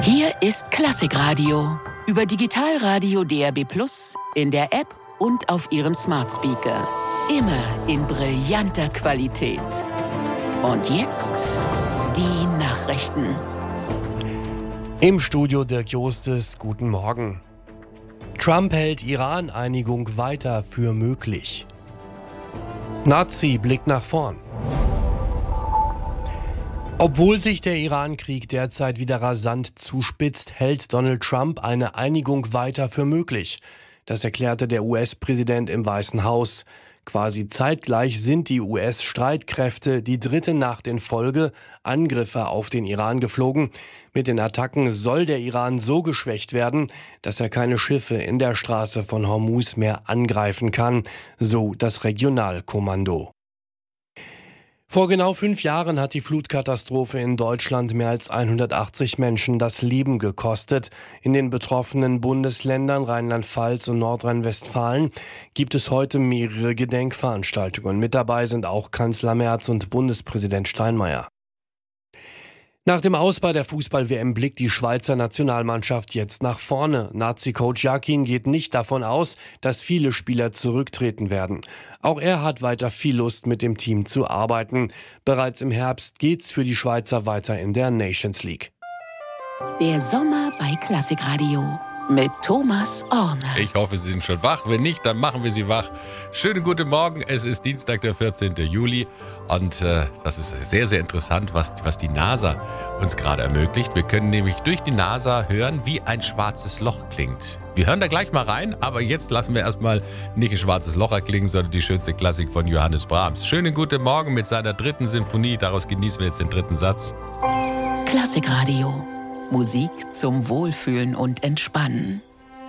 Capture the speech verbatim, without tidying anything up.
Hier ist Klassikradio über Digitalradio D A B plus, in der App und auf Ihrem Smart Speaker. Immer in brillanter Qualität. Und jetzt die Nachrichten. Im Studio Dirk Jostes, guten Morgen. Trump hält Iran-Einigung weiter für möglich. Nazi blickt nach vorn. Obwohl sich der Iran-Krieg derzeit wieder rasant zuspitzt, hält Donald Trump eine Einigung weiter für möglich. Das erklärte der U S-Präsident im Weißen Haus. Quasi zeitgleich sind die U S-Streitkräfte die dritte Nacht in Folge Angriffe auf den Iran geflogen. Mit den Attacken soll der Iran so geschwächt werden, dass er keine Schiffe in der Straße von Hormuz mehr angreifen kann, so das Regionalkommando. Vor genau fünf Jahren hat die Flutkatastrophe in Deutschland mehr als hundertachtzig Menschen das Leben gekostet. In den betroffenen Bundesländern Rheinland-Pfalz und Nordrhein-Westfalen gibt es heute mehrere Gedenkveranstaltungen. Mit dabei sind auch Kanzler Merz und Bundespräsident Steinmeier. Nach dem Aus bei der Fußball-W M blickt die Schweizer Nationalmannschaft jetzt nach vorne. Nazi-Coach Jakin geht nicht davon aus, dass viele Spieler zurücktreten werden. Auch er hat weiter viel Lust, mit dem Team zu arbeiten. Bereits im Herbst geht's für die Schweizer weiter in der Nations League. Der Sommer bei Klassikradio mit Thomas Orner. Ich hoffe, Sie sind schon wach. Wenn nicht, dann machen wir Sie wach. Schönen guten Morgen. Es ist Dienstag, der vierzehnten Juli. Und äh, das ist sehr, sehr interessant, was, was die NASA uns gerade ermöglicht. Wir können nämlich durch die NASA hören, wie ein schwarzes Loch klingt. Wir hören da gleich mal rein, aber jetzt lassen wir erstmal nicht ein schwarzes Loch erklingen, sondern die schönste Klassik von Johannes Brahms. Schönen guten Morgen mit seiner dritten Sinfonie. Daraus genießen wir jetzt den dritten Satz. Klassikradio. Musik zum Wohlfühlen und Entspannen.